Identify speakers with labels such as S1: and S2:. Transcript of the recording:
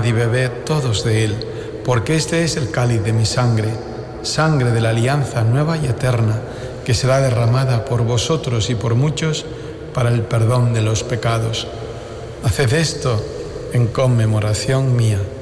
S1: y bebed todos de él, porque este es el cáliz de mi sangre, sangre de la alianza nueva y eterna, que será derramada por vosotros y por muchos para el perdón de los pecados. Haced esto en conmemoración mía.